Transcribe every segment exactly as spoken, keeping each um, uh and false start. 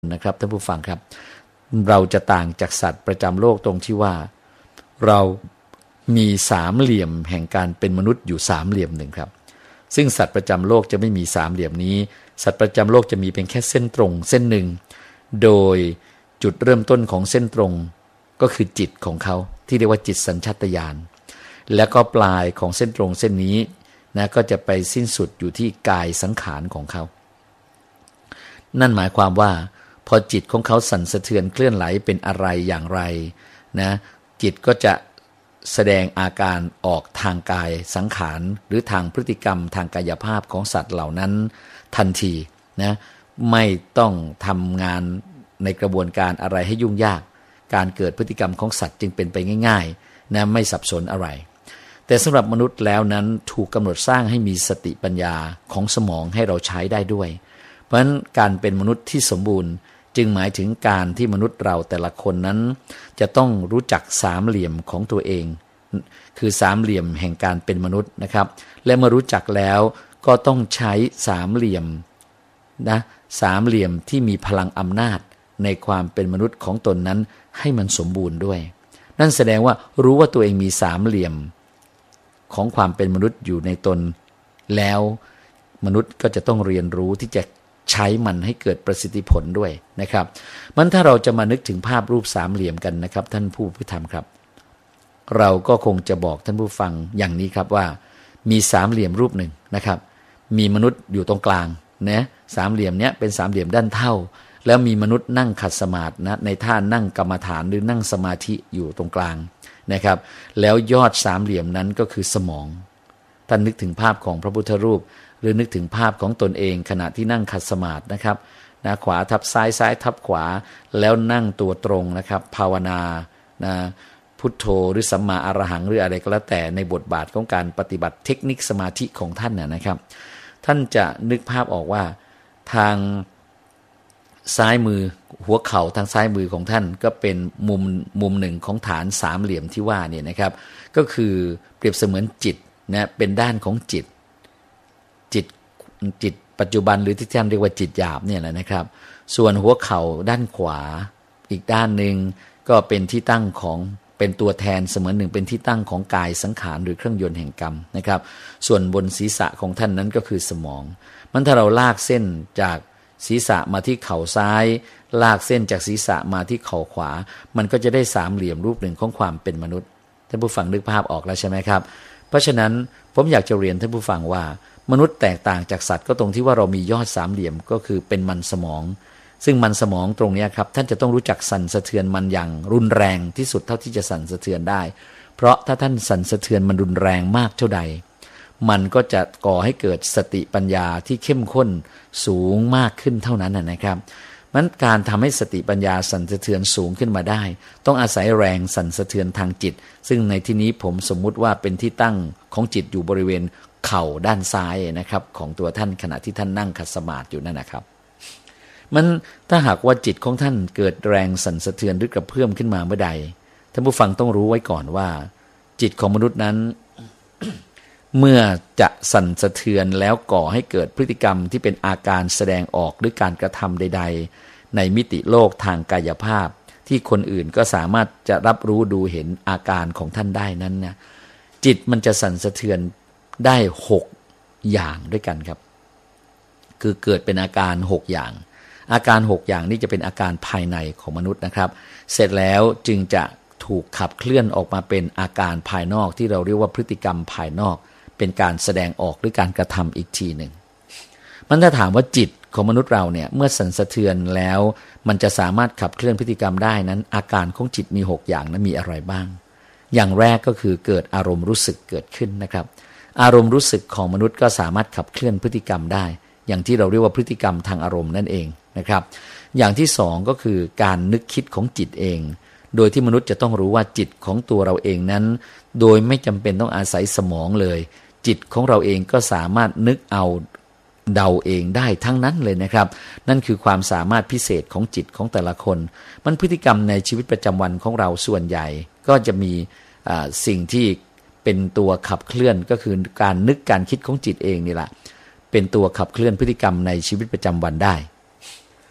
นะครับท่านผู้ฟังครับเราจะต่างจากสัตว์ประจำโลกตรงที่ว่าเรามีสามเหลี่ยมแห่งการเป็นมนุษย์อยู่สามเหลี่ยมหนึ่งครับซึ่งสัตว์ประจำโลกจะไม่มีสามเหลี่ยมนี้สัตว์ประจำโลกจะมีเป็นแค่เส้นตรงเส้นหนึ่งโดยจุดเริ่มต้นของเส้นตรงก็คือจิตของเขาที่เรียกว่าจิตสัญชาตญาณแล้วก็ปลายของเส้นตรงเส้นนี้นะก็จะไปสิ้นสุดอยู่ที่กายสังขารของเขานั่นหมายความว่าพอจิตของเขาสั่นสะเทือนเคลื่อนไหวเป็นอะไรอย่างไรนะจิตก็จะแสดงอาการออกทางกายสังขารหรือทางพฤติกรรมทางกายภาพของสัตว์เหล่านั้นทันทีนะไม่ต้องทำงานในกระบวนการอะไรให้ยุ่งยากการเกิดพฤติกรรมของสัตว์จึงเป็นไปง่ายๆนะไม่สับสนอะไรแต่สำหรับมนุษย์แล้วนั้นถูกกำหนดสร้างให้มีสติปัญญาของสมองให้เราใช้ได้ด้วยเพราะฉะนั้นการเป็นมนุษย์ที่สมบูรณ์จึงหมายถึงการที่มนุษย์เราแต่ละคนนั้นจะต้องรู้จักสามเหลี่ยมของตัวเองคือสามเหลี่ยมแห่งการเป็นมนุษย์นะครับและเมื่อรู้จักแล้วก็ต้องใช้สามเหลี่ยมนะสามเหลี่ยมที่มีพลังอำนาจในความเป็นมนุษย์ของตนนั้นให้มันสมบูรณ์ด้วยนั่นแสดงว่ารู้ว่าตัวเองมีสามเหลี่ยมของความเป็นมนุษย์อยู่ในตนแล้วมนุษย์ก็จะต้องเรียนรู้ที่จะใช้มันให้เกิดประสิทธิผลด้วยนะครับมันถ้าเราจะมานึกถึงภาพรูปสามเหลี่ยมกันนะครับท่านผู้พิธรรมครับเราก็คงจะบอกท่านผู้ฟังอย่างนี้ครับว่ามีสามเหลี่ยมรูปหนึ่งนะครับมีมนุษย์อยู่ตรงกลางนะสามเหลี่ยมเนี้ยเป็นสามเหลี่ยมด้านเท่าแล้วมีมนุษย์นั่งขัดสมาธินะในท่านั่งกรรมฐานหรือนั่งสมาธิอยู่ตรงกลางนะครับแล้วยอดสามเหลี่ยมนั้นก็คือสมองท่านนึกถึงภาพของพระพุทธรูปหรือนึกถึงภาพของตนเองขณะที่นั่งขัดสมาธินะครับนะขวาทับซ้ายซ้ายทับขวาแล้วนั่งตัวตรงนะครับภาวนานะพุทโธหรือสัมมาอรหังหรืออะไรก็แล้วแต่ในบทบาทของการปฏิบัติเทคนิคสมาธิของท่านน่ะนะครับท่านจะนึกภาพออกว่าทางซ้ายมือหัวเข่าทางซ้ายมือของท่านก็เป็นมุมมุมหนึ่งของฐานสามเหลี่ยมที่ว่าเนี่ยนะครับก็คือเปรียบเสมือนจิตนะเป็นด้านของจิตจิตจิตปัจจุบันหรือที่ท่านเรียกว่าจิตหยาบเนี่ยแหละนะครับส่วนหัวเข่าด้านขวาอีกด้านหนึ่งก็เป็นที่ตั้งของเป็นตัวแทนเสมือนหนึ่งเป็นที่ตั้งของกายสังขารหรือเครื่องยนต์แห่งกรรมนะครับส่วนบนศีรษะของท่านนั้นก็คือสมองมันถ้าเราลากเส้นจากศีรษะมาที่เข่าซ้ายลากเส้นจากศีรษะมาที่เข่าขวามันก็จะได้สามเหลี่ยมรูปหนึ่งของความเป็นมนุษย์ท่านผู้ฟังนึกภาพออกแล้วใช่ไหมครับเพราะฉะนั้นผมอยากจะเรียนท่านผู้ฟังว่ามนุษย์แตกต่างจากสัตว์ก็ตรงที่ว่าเรามียอดสามเหลี่ยมก็คือเป็นมันสมองซึ่งมันสมองตรงนี้ครับท่านจะต้องรู้จักสั่นสะเทือนมันอย่างรุนแรงที่สุดเท่าที่จะสั่นสะเทือนได้เพราะถ้าท่านสั่นสะเทือนมันรุนแรงมากเท่าใดมันก็จะก่อให้เกิดสติปัญญาที่เข้มข้นสูงมากขึ้นเท่านั้นนะครับมันการทำให้สติปัญญาสั่นสะเทือนสูงขึ้นมาได้ต้องอาศัยแรงสั่นสะเทือนทางจิตซึ่งในที่นี้ผมสมมุติว่าเป็นที่ตั้งของจิตอยู่บริเวณเข่าด้านซ้ายนะครับของตัวท่านขณะที่ท่านนั่งขัดสมาธิอยู่นั่นนะครับมันถ้าหากว่าจิตของท่านเกิดแรงสั่นสะเทือนหรือกระเพื่อมขึ้นมาเมื่อใดท่านผู้ฟังต้องรู้ไว้ก่อนว่าจิตของมนุษย์นั้น เมื่อจะสั่นสะเทือนแล้วก่อให้เกิดพฤติกรรมที่เป็นอาการแสดงออกหรือการกระทำใดๆในมิติโลกทางกายภาพที่คนอื่นก็สามารถจะรับรู้ดูเห็นอาการของท่านได้นั้นนะจิตมันจะสั่นสะเทือนได้หกอย่างด้วยกันครับคือเกิดเป็นอาการหกอย่างอาการหกอย่างนี้จะเป็นอาการภายในของมนุษย์นะครับเสร็จแล้วจึงจะถูกขับเคลื่อนออกมาเป็นอาการภายนอกที่เราเรียกว่าพฤติกรรมภายนอกเป็นการแสดงออกหรือการกระทำอีกทีหนึ่งมันถ้าถามว่าจิตของมนุษย์เราเนี่ยเมื่อสั่นสะเทือนแล้วมันจะสามารถขับเคลื่อนพฤติกรรมได้นั้นอาการของจิตมีหกอย่างนั้นมีอะไรบ้างอย่างแรกก็คือเกิดอารมณ์รู้สึกเกิดขึ้นนะครับอารมณ์รู้สึกของมนุษย์ก็สามารถขับเคลื่อนพฤติกรรมได้อย่างที่เราเรียกว่าพฤติกรรมทางอารมณ์นั่นเองนะครับอย่างที่สองก็คือการนึกคิดของจิตเองโดยที่มนุษย์จะต้องรู้ว่าจิตของตัวเราเองนั้นโดยไม่จำเป็นต้องอาศัยสมองเลยจิตของเราเองก็สามารถนึกเอาเดาเองได้ทั้งนั้นเลยนะครับนั่นคือความสามารถพิเศษของจิตของแต่ละคนมันพฤติกรรมในชีวิตประจำวันของเราส่วนใหญ่ก็จะมีสิ่งที่เป็นตัวขับเคลื่อนก็คือการนึกการคิดของจิตเองนี่แหละเป็นตัวขับเคลื่อนพฤติกรรมในชีวิตประจำวันได้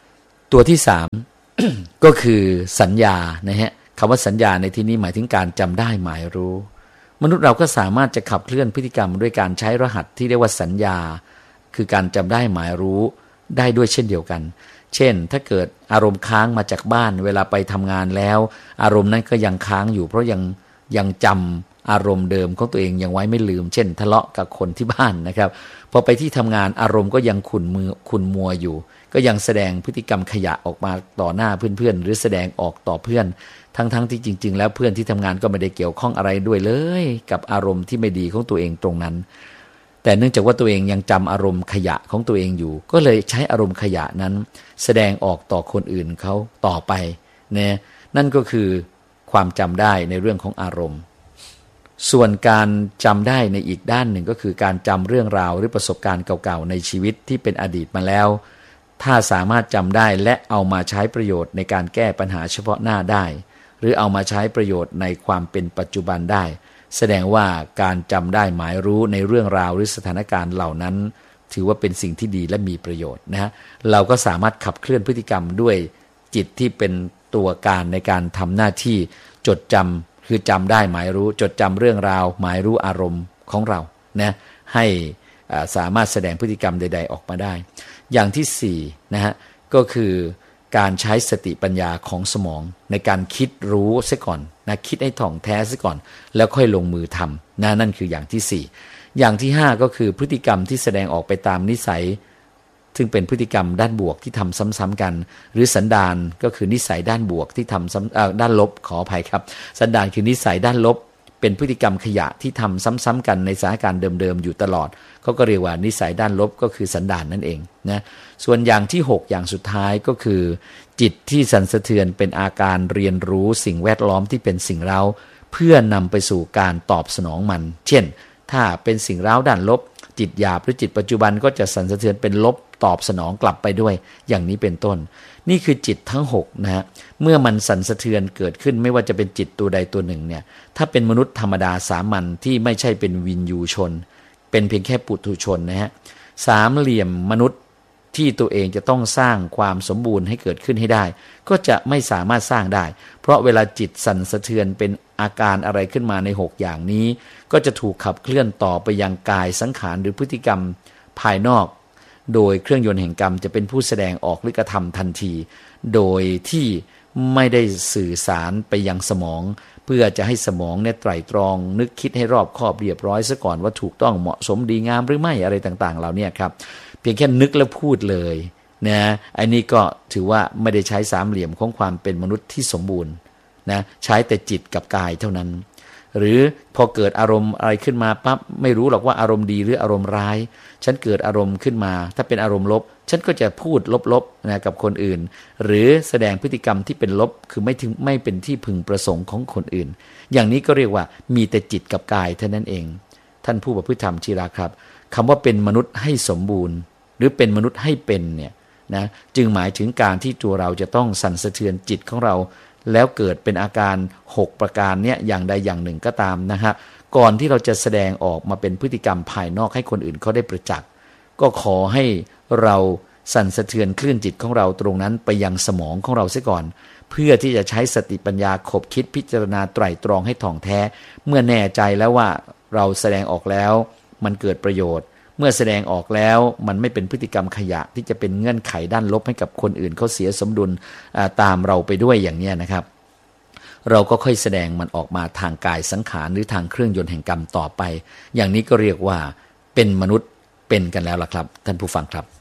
ตัวที่สาม ก็คือสัญญานะฮะคำว่าสัญญาในที่นี้หมายถึงการจำได้หมายรู้มนุษย์เราก็สามารถจะขับเคลื่อนพฤติกรรมด้วยการใช้รหัสที่เรียกว่าสัญญาคือการจำได้หมายรู้ได้ด้วยเช่นเดียวกันเช่นถ้าเกิดอารมณ์ค้างมาจากบ้านเวลาไปทำงานแล้วอารมณ์นั้นก็ยังค้างอยู่เพราะยังยังจำอารมณ์เดิมของตัวเองยังไว้ไม่ลืมเช่นทะเลาะกับคนที่บ้านนะครับพอไปที่ทำงานอารมณ์ก็ยังขุ่นมือขุ่นมัวอยู่ก็ยังแสดงพฤติกรรมขยะออกมาต่อหน้าเพื่อนๆหรือแสดงออกต่อเพื่อนทั้งๆที่จริงๆแล้วเพื่อนที่ทำงานก็ไม่ได้เกี่ยวข้องอะไรด้วยเลยกับอารมณ์ที่ไม่ดีของตัวเองตรงนั้นแต่เนื่องจากว่าตัวเองยังจำอารมณ์ขยะของตัวเองอยู่ก็เลยใช้อารมณ์ขยะนั้นแสดงออกต่อคนอื่นเขาต่อไปเนี่ยนั่นก็คือความจำได้ในเรื่องของอารมณ์ส่วนการจำได้ในอีกด้านหนึ่งก็คือการจำเรื่องราวหรือประสบการณ์เก่าๆในชีวิตที่เป็นอดีตมาแล้วถ้าสามารถจำได้และเอามาใช้ประโยชน์ในการแก้ปัญหาเฉพาะหน้าได้หรือเอามาใช้ประโยชน์ในความเป็นปัจจุบันได้แสดงว่าการจำได้หมายรู้ในเรื่องราวหรือสถานการณ์เหล่านั้นถือว่าเป็นสิ่งที่ดีและมีประโยชน์นะฮะเราก็สามารถขับเคลื่อนพฤติกรรมด้วยจิตที่เป็นตัวการในการทำหน้าที่จดจำคือจำได้หมายรู้จดจำเรื่องราวหมายรู้อารมณ์ของเรานะให้สามารถแสดงพฤติกรรมใดๆออกมาได้อย่างที่สี่นะฮะก็คือการใช้สติปัญญาของสมองในการคิดรู้ซะก่อนนะคิดให้ถ่องแท้ซะก่อนแล้วค่อยลงมือทำนะนั่นคืออย่างที่สี่อย่างที่ห้าก็คือพฤติกรรมที่แสดงออกไปตามนิสัยซึ่งเป็นพฤติกรรมด้านบวกที่ทำซ้ำๆกันหรือสันดานก็คือนิสัยด้านบวกที่ทำซ้ำด้านลบขออภัยครับสันดานคือนิสัยด้านลบเป็นพฤติกรรมขยะที่ทำซ้ำๆกันในสถานการณ์เดิมๆอยู่ตลอดเขาก็เรียกว่านิสัยด้านลบก็คือสันดานนั่นเองนะส่วนอย่างที่หกอย่างสุดท้ายก็คือจิตที่สั่นสะเทือนเป็นอาการเรียนรู้สิ่งแวดล้อมที่เป็นสิ่งเร้าเพื่อนำไปสู่การตอบสนองมันเช่นถ้าเป็นสิ่งเร้าด้านลบจิตหยาบหรือจิตปัจจุบันก็จะสั่นสะเทือนเป็นลบตอบสนองกลับไปด้วยอย่างนี้เป็นต้นนี่คือจิตทั้งหกนะฮะเมื่อมันสั่นสะเทือนเกิดขึ้นไม่ว่าจะเป็นจิตตัวใดตัวหนึ่งเนี่ยถ้าเป็นมนุษย์ธรรมดาสามัญที่ไม่ใช่เป็นวินยูชนเป็นเพียงแค่ปุถุชนนะฮะสามเหลี่ยมมนุษย์ที่ตัวเองจะต้องสร้างความสมบูรณ์ให้เกิดขึ้นให้ได้ก็จะไม่สามารถสร้างได้เพราะเวลาจิตสั่นสะเทือนเป็นอาการอะไรขึ้นมาในหกอย่างนี้ก็จะถูกขับเคลื่อนต่อไปยังกายสังขารหรือพฤติกรรมภายนอกโดยเครื่องยนต์แห่งกรรมจะเป็นผู้แสดงออกหรือกระทำทันทีโดยที่ไม่ได้สื่อสารไปยังสมองเพื่อจะให้สมองเนี่ยไตร่ตรองนึกคิดให้รอบคอบเรียบร้อยซะก่อนว่าถูกต้องเหมาะสมดีงามหรือไม่อะไรต่างๆเหล่านี้ครับเพียงแค่นึกแล้วพูดเลยนะอันนี้ก็ถือว่าไม่ได้ใช้สามเหลี่ยมของความเป็นมนุษย์ที่สมบูรณ์นะใช้แต่จิตกับกายเท่านั้นหรือพอเกิดอารมณ์อะไรขึ้นมาปั๊บไม่รู้หรอกว่าอารมณ์ดีหรืออารมณ์ร้ายฉันเกิดอารมณ์ขึ้นมาถ้าเป็นอารมณ์ลบฉันก็จะพูดลบๆนะกับคนอื่นหรือแสดงพฤติกรรมที่เป็นลบคือไม่ถึงไม่เป็นที่พึงประสงค์ของคนอื่นอย่างนี้ก็เรียกว่ามีแต่จิตกับกายเท่านั้นเองท่านผู้ประพฤติธรรมชีราครับคำว่าเป็นมนุษย์ให้สมบูรณ์หรือเป็นมนุษย์ให้เป็นเนี่ยนะจึงหมายถึงการที่ตัวเราจะต้องสั่นสะเทือนจิตของเราแล้วเกิดเป็นอาการหกประการเนี้ยอย่างใดอย่างหนึ่งก็ตามนะฮะก่อนที่เราจะแสดงออกมาเป็นพฤติกรรมภายนอกให้คนอื่นเขาได้ประจักษ์ก็ขอให้เราสั่นสะเทือนคลื่นจิตของเราตรงนั้นไปยังสมองของเราเสียก่อนเพื่อที่จะใช้สติปัญญาขบคิดพิจารณาไตร่ตรองให้ถ่องแท้เมื่อแน่ใจแล้วว่าเราแสดงออกแล้วมันเกิดประโยชน์เมื่อแสดงออกแล้วมันไม่เป็นพฤติกรรมขยะที่จะเป็นเงื่อนไขด้านลบให้กับคนอื่นเขาเสียสมดุลตามเราไปด้วยอย่างนี้นะครับเราก็ค่อยแสดงมันออกมาทางกายสังขารหรือทางเครื่องยนต์แห่งกรรมต่อไปอย่างนี้ก็เรียกว่าเป็นมนุษย์เป็นกันแล้วล่ะครับท่านผู้ฟังครับ